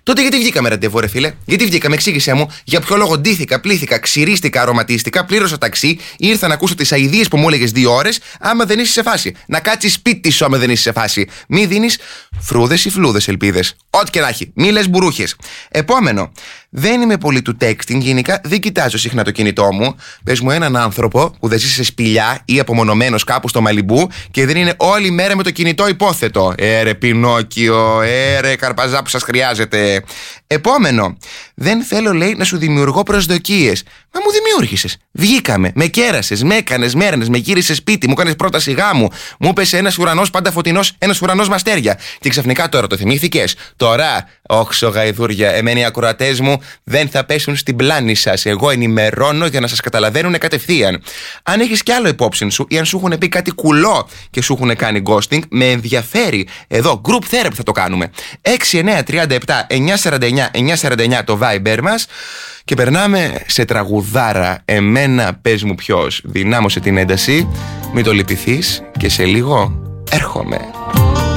Τότε γιατί βγήκαμε ραντεβού, ρε φίλε? Γιατί βγήκαμε, εξήγησέ μου, για ποιο λόγο ντύθηκα, πλήθηκα, ξυρίστηκα, αρωματίστηκα, πλήρωσα ταξί, ήρθα να ακούσω τις αηδίες που μου έλεγες 2 ώρες, άμα δεν είσαι σε φάση. Να κάτσεις σπίτι σου, άμα δεν είσαι σε φάση. Μη δίνεις φρούδες ή φλούδες ελπίδες. Ό,τι και να έχει. Μη λες μπουρούχες. Επόμενο. Δεν είμαι πολύ του texting, γενικά δεν κοιτάζω συχνά το κινητό μου. Πες μου έναν άνθρωπο που δεν ζει σε σπηλιά ή απομονωμένος κάπου στο Μαλιμπού και δεν είναι όλη μέρα με το κινητό υπόθετο. Ρε Πινόκιο, ρε Καρπαζά που σας χρειάζεται. Επόμενο. Δεν θέλω, λέει, να σου δημιουργώ προσδοκίες. Μα μου δημιούργησες. Βγήκαμε, με κέρασες, με έκανες, με έρνες, με γύρισες σπίτι, μου κάνεις πρόταση γάμου. Μου είπες ένας ουρανός πάντα φωτεινός, ένας ουρανός με αστέρια. Και ξαφνικά τώρα το θυμήθηκες. Τώρα, όξο γαϊδούρια, εμένα οι ακροατές μου δεν θα πέσουν στην πλάνη σας. Εγώ ενημερώνω για να σας καταλαβαίνουν κατευθείαν. Αν έχεις κι άλλο υπόψη σου ή αν σου έχουν πει κάτι κουλό και σου έχουν κάνει ghosting, με ενδιαφέρει. Εδώ, group therapy θα το κάνουμε. 6937 949 949 το Viber μας. Και περνάμε σε τραγουδάρα. Εμένα πες μου ποιος. Δυνάμωσε την ένταση. Μην το λυπηθείς και σε λίγο έρχομαι.